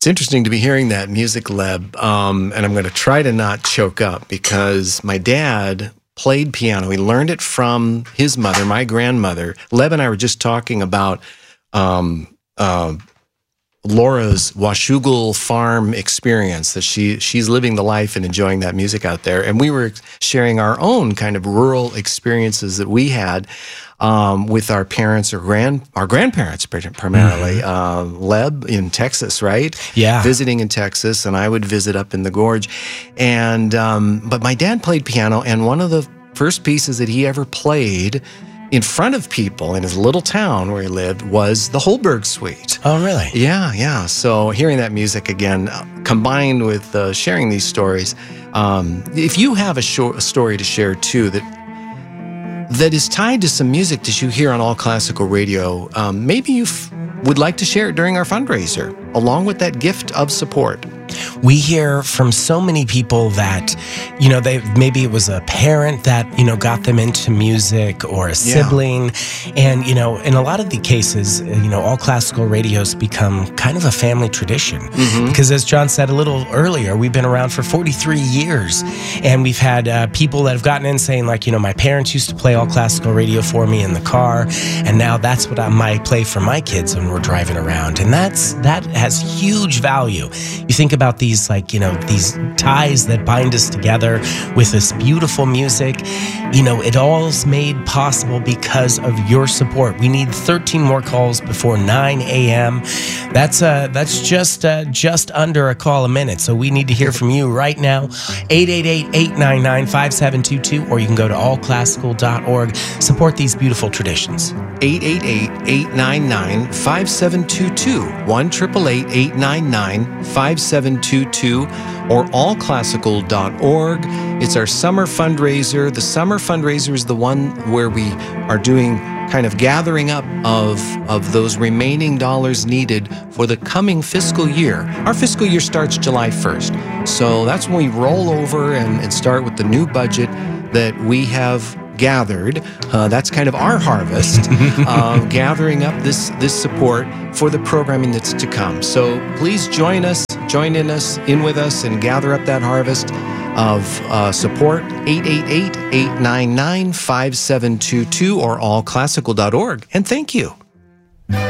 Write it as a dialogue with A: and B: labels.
A: It's interesting to be hearing that music, Leb, and I'm going to try to not choke up because my dad played piano. He learned it from his mother, my grandmother. Leb and I were just talking about Laura's Washougal farm experience, that she's living the life and enjoying that music out there. And we were sharing our own kind of rural experiences that we had with our parents or our grandparents primarily. Leb in Texas, right?
B: Yeah.
A: Visiting in Texas, and I would visit up in the gorge. And but my dad played piano, and one of the first pieces that he ever played in front of people in his little town where he lived was the Holberg Suite.
B: Oh, really?
A: Yeah. So hearing that music again, combined with sharing these stories, if you have a story to share too that is tied to some music that you hear on All Classical Radio, maybe you would like to share it during our fundraiser, along with that gift of support.
B: We hear from so many people that, maybe it was a parent that, got them into music, or a sibling. And, in a lot of the cases, All Classical Radio's become kind of a family tradition. Mm-hmm. Because as John said a little earlier, we've been around for 43 years. And we've had people that have gotten in saying, like, my parents used to play All Classical Radio for me in the car. And now that's what I play for my kids when we're driving around. And that has huge value. You think about these, these ties that bind us together with this beautiful music. It all's made possible because of your support. We need 13 more calls before 9 a.m. That's just under a call a minute. So we need to hear from you right now. 888-899-5722, or you can go to allclassical.org. Support these beautiful traditions.
A: 888-899-5722, 1-888-899-5722, or allclassical.org. It's our summer fundraiser. The summer fundraiser is the one where we are doing kind of gathering up of those remaining dollars needed for the coming fiscal year. Our fiscal year starts July 1st. So that's when we roll over and start with the new budget that we have gathered. That's kind of our harvest, gathering up this support for the programming that's to come. So please join in with us and gather up that harvest of support. 888-899-5722 or allclassical.org. And thank you.